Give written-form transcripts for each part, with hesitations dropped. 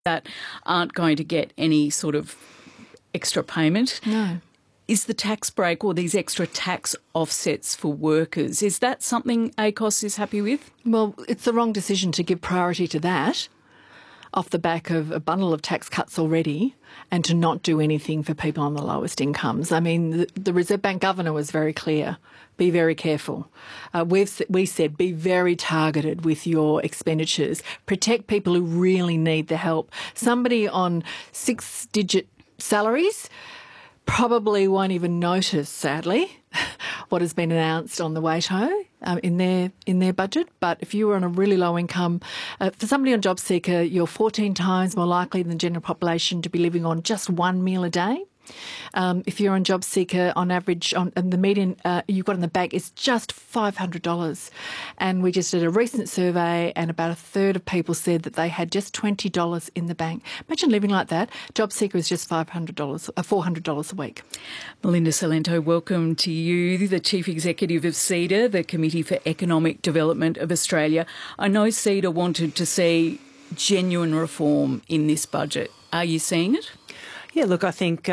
that aren't going to get any sort of extra payment. No. Is the tax break or these extra tax offsets for workers, is that something ACOS is happy with? Well, it's the wrong decision to give priority to that off the back of a bundle of tax cuts already and to not do anything for people on the lowest incomes. I mean, the Reserve Bank Governor was very clear. Be very careful. We said be very targeted with your expenditures. Protect people who really need the help. Somebody on 6-digit salaries probably won't even notice, sadly, what has been announced on the WATO in their budget. But if you were on a really low income, for somebody on JobSeeker, you're 14 times more likely than the general population to be living on just one meal a day. If you're on JobSeeker, on average, and the median you've got in the bank is just $500. And we just did a recent survey and about a third of people said that they had just $20 in the bank. Imagine living like that. JobSeeker is just $400 a week. Melinda Cilento, welcome to you, the Chief Executive of CEDA, the Committee for Economic Development of Australia. I know CEDA wanted to see genuine reform in this budget. Are you seeing it? Yeah, look, I think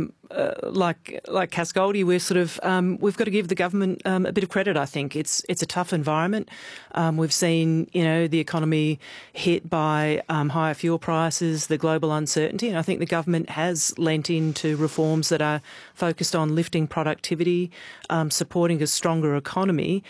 like Cass Goldie, we're we've got to give the government a bit of credit. I think it's a tough environment. We've seen the economy hit by higher fuel prices, the global uncertainty, and I think the government has lent into reforms that are focused on lifting productivity, supporting a stronger economy,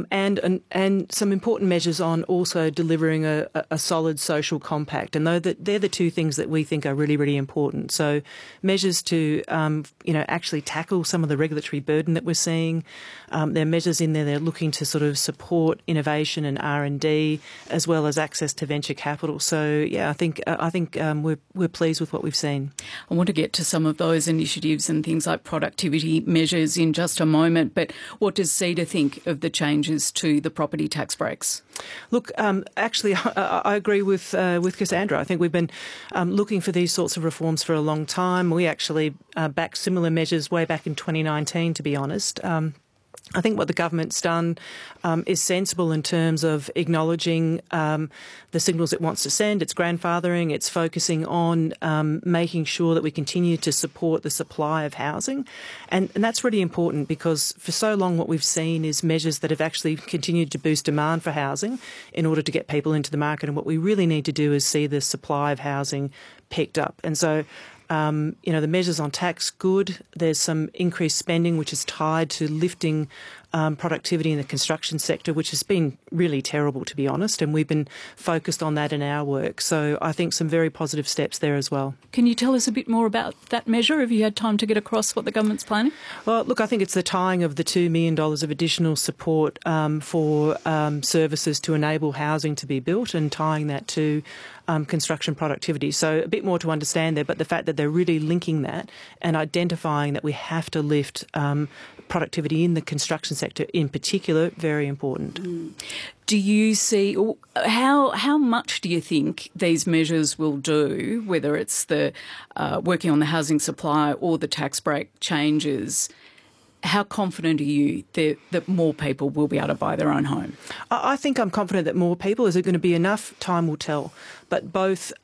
and some important measures on also delivering a solid social compact. And they're the two things that we think are really, really important. So measures to actually tackle some of the regulatory burden that we're seeing. There are measures in there that are looking to sort of support innovation and R&D as well as access to venture capital. So yeah, I think we're pleased with what we've seen. I want to get to some of those initiatives and things like productivity measures in just a moment. But what does CEDA think of the changes to the property tax breaks? Look, actually, I agree with Cassandra. I think we've been looking for these sorts of reforms for a long time. We actually backed similar measures way back in 2019, to be honest. I think what the government's done is sensible in terms of acknowledging the signals it wants to send. It's grandfathering. It's focusing on making sure that we continue to support the supply of housing. And that's really important because for so long what we've seen is measures that have actually continued to boost demand for housing in order to get people into the market. And what we really need to do is see the supply of housing picked up. And so the measures on tax, good. There's some increased spending which is tied to lifting productivity in the construction sector, which has been really terrible, to be honest, and we've been focused on that in our work. So I think some very positive steps there as well. Can you tell us a bit more about that measure? Have you had time to get across what the government's planning? Well, look, I think it's the tying of the $2 million of additional support for services to enable housing to be built and tying that to construction productivity. So a bit more to understand there, but the fact that they're really linking that and identifying that we have to lift productivity in the construction sector in particular, very important. Do you see, how much do you think these measures will do, whether it's the working on the housing supply or the tax break changes? How confident are you that more people will be able to buy their own home? I think I'm confident that more people. Is it going to be enough? Time will tell. But both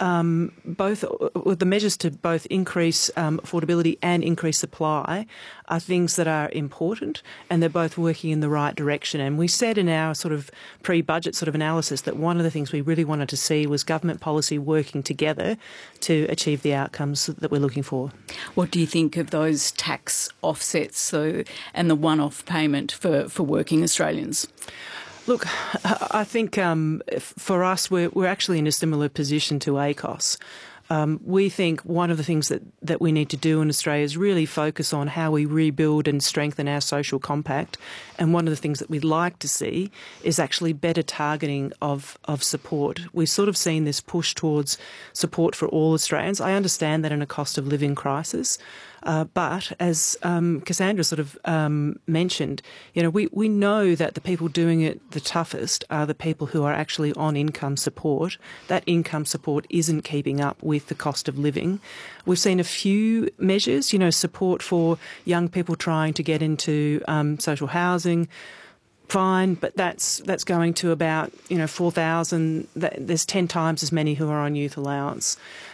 the measures to both increase affordability and increase supply are things that are important, and they're both working in the right direction. And we said in our sort of pre-budget sort of analysis that one of the things we really wanted to see was government policy working together to achieve the outcomes that we're looking for. What do you think of those tax offsets and the one-off payment for working Australians? Look, I think for us, we're actually in a similar position to ACOS. We think one of the things that we need to do in Australia is really focus on how we rebuild and strengthen our social compact. And one of the things that we'd like to see is actually better targeting of support. We've sort of seen this push towards support for all Australians. I understand that in a cost of living crisis. But as Cassandra sort of mentioned, we know that the people doing it the toughest are the people who are actually on income support. That income support isn't keeping up with the cost of living. We've seen a few measures, support for young people trying to get into social housing. Fine, but that's going to about 4,000. There's 10 times as many who are on youth allowance.